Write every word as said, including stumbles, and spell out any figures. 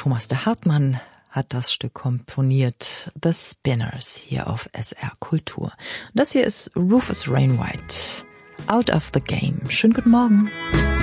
Thomas de Hartmann hat das Stück komponiert, The Spinners, hier auf S R Kultur. Und das hier ist Rufus Wainwright, Out of the Game. Schönen guten Morgen.